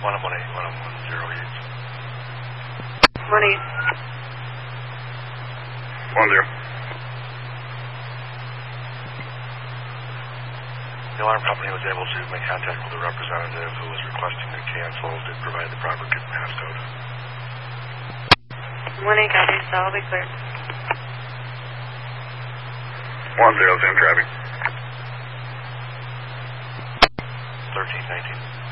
Money. 10. The alarm company was able to make contact with a representative who was requesting to cancel, did provide the proper passcode. 1-8, copy, so I'll be clear. 10, same traffic. 1319.